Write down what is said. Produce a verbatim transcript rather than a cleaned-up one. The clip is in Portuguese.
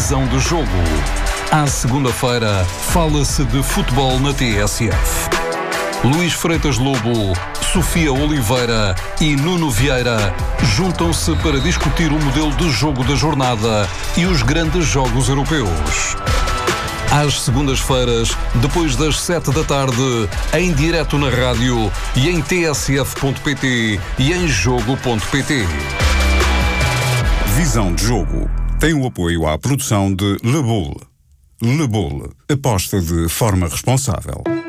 Visão de Jogo. À segunda-feira, fala-se de futebol na T S F. Luís Freitas Lobo, Sofia Oliveira e Nuno Vieira juntam-se para discutir o modelo de jogo da jornada e os grandes jogos europeus. Às segundas-feiras, depois das sete da tarde, em direto na rádio e em t s f ponto p t e em jogo ponto p t. Visão de Jogo tem o apoio à produção de Le Boule. Le Boule, aposta de forma responsável.